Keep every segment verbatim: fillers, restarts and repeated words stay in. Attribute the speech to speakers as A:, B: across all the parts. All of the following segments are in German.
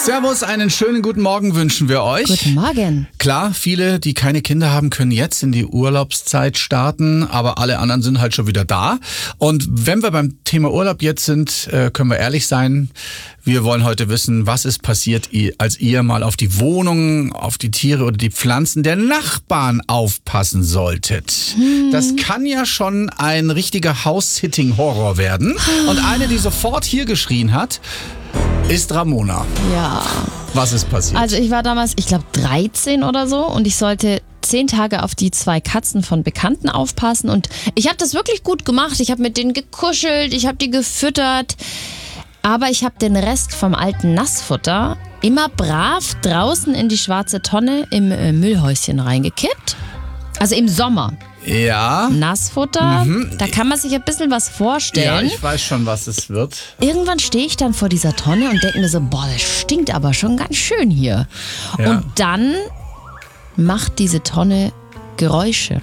A: Servus, einen schönen guten Morgen wünschen wir euch.
B: Guten Morgen.
A: Klar, viele, die keine Kinder haben, können jetzt in die Urlaubszeit starten, aber alle anderen sind halt schon wieder da. Und wenn wir beim Thema Urlaub jetzt sind, können wir ehrlich sein. Wir wollen heute wissen, was ist passiert, als ihr mal auf die Wohnung, auf die Tiere oder die Pflanzen der Nachbarn aufpassen solltet. Hm. Das kann ja schon ein richtiger House-Sitting-Horror werden. Und eine, die sofort hier geschrien hat, ist Ramona.
B: Ja.
A: Was ist passiert?
B: Also ich war damals, ich glaube dreizehn oder so, und ich sollte zehn Tage auf die zwei Katzen von Bekannten aufpassen. Und ich habe das wirklich gut gemacht. Ich habe mit denen gekuschelt, ich habe die gefüttert. Aber ich habe den Rest vom alten Nassfutter immer brav draußen in die schwarze Tonne im äh, Müllhäuschen reingekippt. Also im Sommer.
A: Ja.
B: Nassfutter, mhm. Da kann man sich ein bisschen was vorstellen.
A: Ja, ich weiß schon, was es wird.
B: Irgendwann stehe ich dann vor dieser Tonne und denke mir so, boah, das stinkt aber schon ganz schön hier. Ja. Und dann macht diese Tonne Geräusche.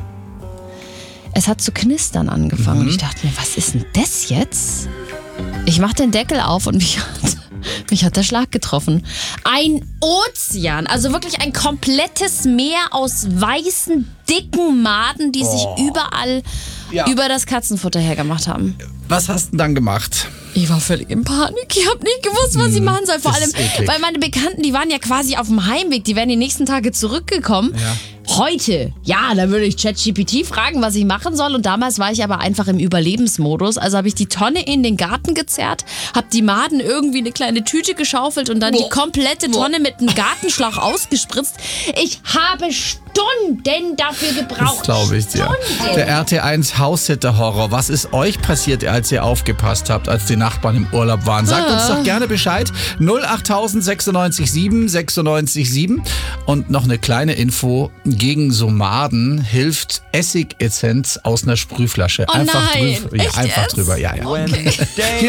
B: Es hat zu knistern angefangen. Mhm. Und ich dachte mir, was ist denn das jetzt? Ich mach den Deckel auf und mich hat, mich hat der Schlag getroffen. Ein Ozean, also wirklich ein komplettes Meer aus weißen, dicken Maden, die oh. sich überall ja. über das Katzenfutter hergemacht haben.
A: Was hast du denn dann gemacht?
B: Ich war völlig in Panik. Ich habe nicht gewusst, was ich machen soll. Vor allem, weil meine Bekannten, die waren ja quasi auf dem Heimweg. Die wären die nächsten Tage zurückgekommen. Ja. Heute, ja, da würde ich ChatGPT fragen, was ich machen soll. Und damals war ich aber einfach im Überlebensmodus. Also habe ich die Tonne in den Garten gezerrt, habe die Maden irgendwie eine kleine Tüte geschaufelt und dann Boah. die komplette Tonne Boah. mit einem Gartenschlauch ausgespritzt. Ich habe Stunden dafür gebraucht.
A: Das glaube ich dir. Ja. Der R T eins House-Sitter-Horror. Was ist euch passiert, als ihr aufgepasst habt, als die Nachbarn im Urlaub waren? Sagt ah. uns doch gerne Bescheid. null acht sechsundneunzig sieben sechsundneunzig sieben. Und noch eine kleine Info. Gegen so Maden hilft Essigessenz aus einer Sprühflasche.
B: Oh
A: einfach
B: nein,
A: drüber. Ja,
B: echt
A: einfach
B: jetzt?
A: drüber. Ja, ja.
B: Okay.